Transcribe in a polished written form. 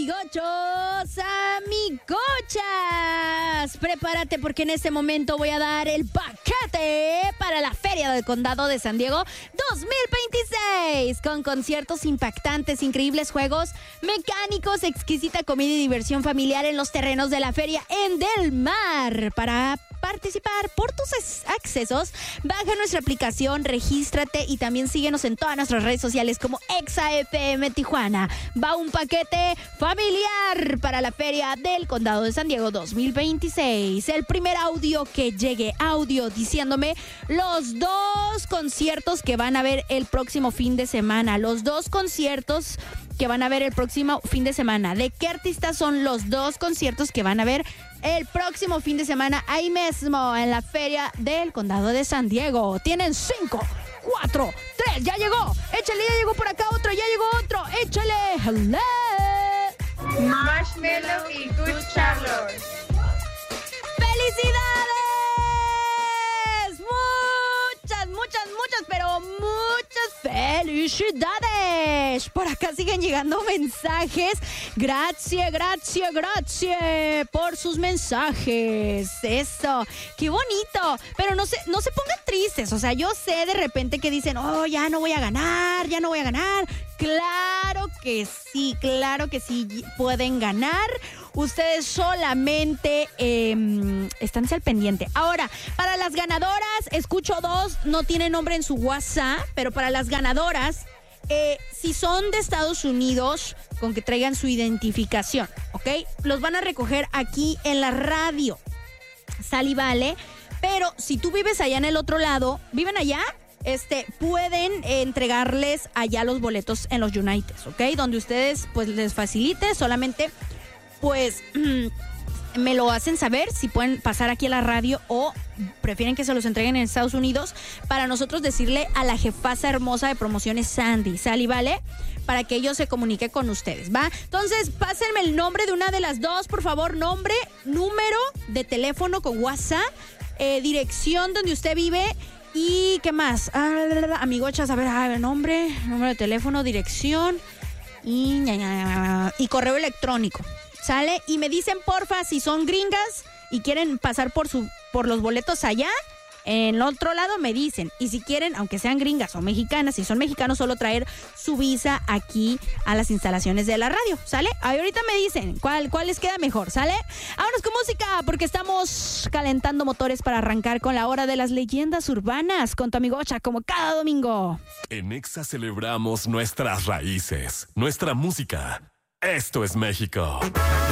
Amigochos, amigochas, prepárate porque en este momento voy a dar el paquete para la Feria del Condado de San Diego 2026, con conciertos impactantes, increíbles juegos mecánicos, exquisita comida y diversión familiar en los terrenos de la feria en Del Mar. Para participar por tus accesos, baja nuestra aplicación, regístrate y también síguenos en todas nuestras redes sociales como ExaFM Tijuana. Va un paquete familiar para la Feria del Condado de San Diego 2026. El primer audio que llegue, audio diciéndome los dos conciertos que van a haber el próximo fin de semana. Los dos conciertos que van a ver el próximo fin de semana. ¿De qué artistas son los dos conciertos que van a ver el próximo fin de semana ahí mismo en la Feria del Condado de San Diego? Tienen 5, 4, 3, ya llegó. Échale, ya llegó por acá otro, ya llegó otro. Échale. Hello. Marshmello y Good Charlotte. ¡Felicidades! Muchas, pero muchas felicidades. Por acá siguen llegando mensajes. Gracias por sus mensajes. Eso, qué bonito. Pero no se pongan tristes. O sea, yo sé de repente que dicen, oh, ya no voy a ganar. Claro que sí, pueden ganar. Ustedes solamente estánse al pendiente. Ahora, para las ganadoras, escucho dos, no tiene nombre en su WhatsApp, pero para las ganadoras, si son de Estados Unidos, con que traigan su identificación, ¿ok? Los van a recoger aquí en la radio. Sale y vale. Pero si tú vives allá en el otro lado, ¿viven allá? Pueden entregarles allá los boletos en los United, ¿ok? Donde ustedes, pues, les facilite, solamente, pues, me lo hacen saber si pueden pasar aquí a la radio o prefieren que se los entreguen en Estados Unidos para nosotros decirle a la jefaza hermosa de promociones Sandy, ¿sale y vale? Para que ellos se comuniquen con ustedes, ¿va? Entonces, pásenme el nombre de una de las dos, por favor, nombre, número de teléfono con WhatsApp, dirección donde usted vive. ¿Y qué más? Amigochas, a ver, nombre, número de teléfono, dirección y correo electrónico. ¿Sale? Y me dicen, porfa, si son gringas y quieren pasar por los boletos allá, en el otro lado me dicen. Y si quieren, aunque sean gringas o mexicanas, si son mexicanos, solo traer su visa aquí a las instalaciones de la radio, ¿sale? Ahorita me dicen cuál les queda mejor, ¿sale? Vámonos con música, porque estamos calentando motores para arrancar con la hora de las leyendas urbanas con tu amigocha, como cada domingo. En Exa celebramos nuestras raíces, nuestra música. Esto es México.